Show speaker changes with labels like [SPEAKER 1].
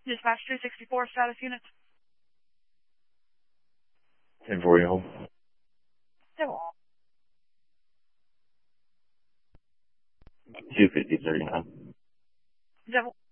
[SPEAKER 1] Dispatch 364 status unit.
[SPEAKER 2] 1040 home.
[SPEAKER 1] C'est bon.
[SPEAKER 2] 25039.
[SPEAKER 1] C'est bon.